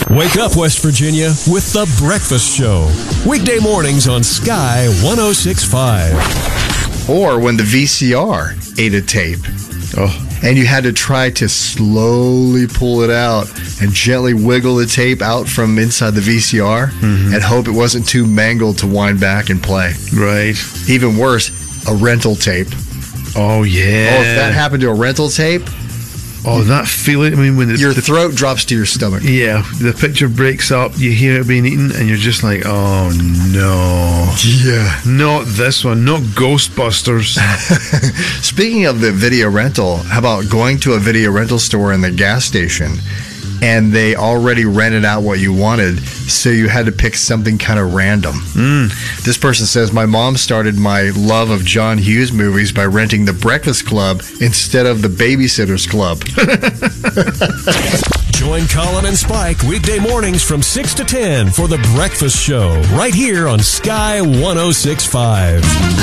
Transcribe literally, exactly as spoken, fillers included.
Wake up, West Virginia, with The Breakfast Show. Weekday mornings on Sky one oh six point five. Or when the V C R ate a tape. Oh. And you had to try to slowly pull it out and gently wiggle the tape out from inside the V C R mm-hmm. and hope it wasn't too mangled to wind back and play. Right. Even worse, a rental tape. Oh, yeah. Oh, if that happened to a rental tape... Oh, that feeling. I mean, when the, your the, throat drops to your stomach. Yeah, the picture breaks up, you hear it being eaten, and you're just like, oh, no. Yeah. Not this one. Not Ghostbusters. Speaking of the video rental, how about going to a video rental store in the gas station, and they already rented out what you wanted, so you had to pick something kind of random. Mm. This person says, my mom started my love of John Hughes movies by renting The Breakfast Club instead of The Babysitter's Club. Join Colin and Spike weekday mornings from six to ten for The Breakfast Show, right here on Sky one oh six point five.